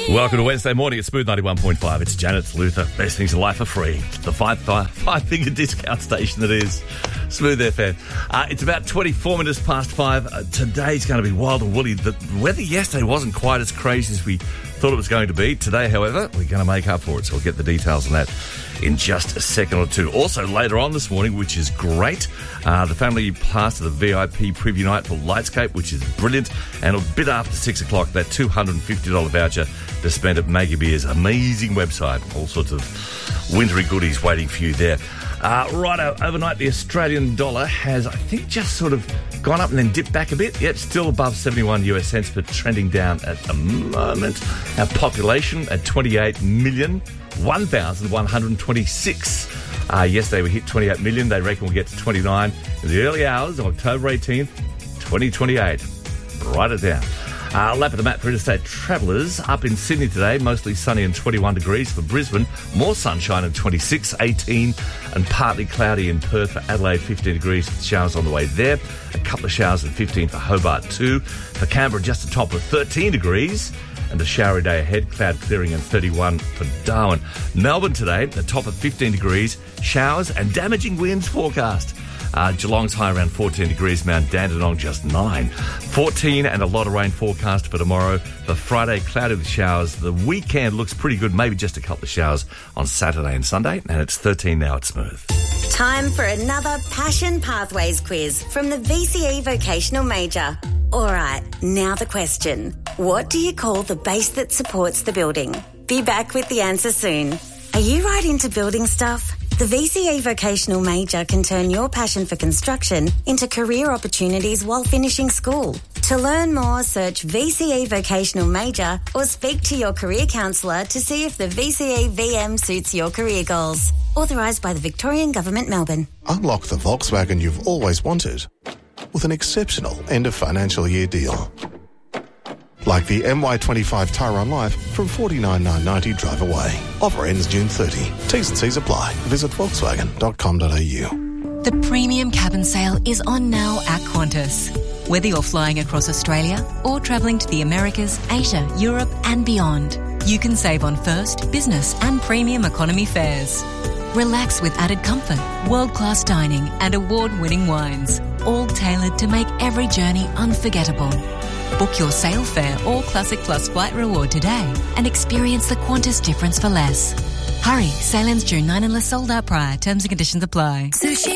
Welcome to Wednesday morning at Smooth 91.5. It's Janet Luther. Best things in life are free. The five-finger discount station that is Smooth FM. It's about 24 minutes past 5. Today's going to be wild and woolly. The weather yesterday wasn't quite as crazy as we thought it was going to be. Today, however, we're going to make up for it. So we'll get the details on that in just a second or two. Also, later on this morning, which is great, the family pass to the VIP preview night for Lightscape, which is brilliant. And a bit after 6 o'clock, that $250 voucher to spend at Maggie Beer's amazing website. All sorts of wintry goodies waiting for you there. Overnight, the Australian dollar has, I think, just sort of gone up and then dipped back a bit. Yet still above 71 US cents, but trending down at the moment. Our population at 28,001,126. Yesterday we hit 28 million. They reckon we'll get to 29 in the early hours of October 18th, 2028. Write it down. Lap of the map for interstate travellers. Up in Sydney today, mostly sunny and 21 degrees. For Brisbane, more sunshine and 26, 18, and partly cloudy in Perth. For Adelaide, 15 degrees with showers on the way there. A couple of showers and 15 for Hobart too. For Canberra, just a top of 13 degrees. And a showery day ahead, cloud clearing and 31 for Darwin. Melbourne today, a top of 15 degrees, showers and damaging winds forecast. Geelong's high around 14 degrees, Mount Dandenong just 9. 14 and a lot of rain forecast for tomorrow. For Friday, cloudy with showers. The weekend looks pretty good, maybe just a couple of showers on Saturday and Sunday. And it's 13 now at Smooth. Time for another Passion Pathways quiz from the VCE Vocational Major. All right, now the question. What do you call the base that supports the building? Be back with the answer soon. Are you right into building stuff? The VCE Vocational Major can turn your passion for construction into career opportunities while finishing school. To learn more, search VCE Vocational Major or speak to your career counsellor to see if the VCE VM suits your career goals. Authorised by the Victorian Government, Melbourne. Unlock the Volkswagen you've always wanted with an exceptional end-of-financial-year deal. Like the MY25 Tyrone Life from $49,990 drive away. Offer ends June 30. T's and C's apply. Visit Volkswagen.com.au. The premium cabin sale is on now at Qantas. Whether you're flying across Australia or travelling to the Americas, Asia, Europe and beyond, you can save on first, business and premium economy fares. Relax with added comfort, world-class dining and award-winning wines, all tailored to make every journey unforgettable. Book your sail fare or Classic Plus flight reward today and experience the Qantas difference for less. Hurry, sail ends June 9 unless sold out prior. Terms and conditions apply. Sushi